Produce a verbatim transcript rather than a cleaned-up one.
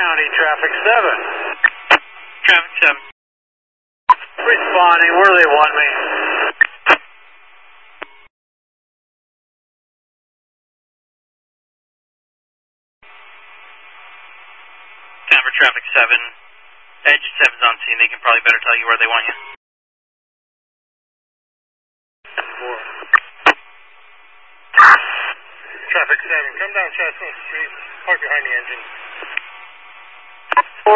County, traffic seven. Traffic seven. Responding, where do they want me? Denver traffic seven. Edge seven's on scene. They can probably better tell you where they want you. Four. Traffic seven, come down Chestnut Street, park behind the engine. Four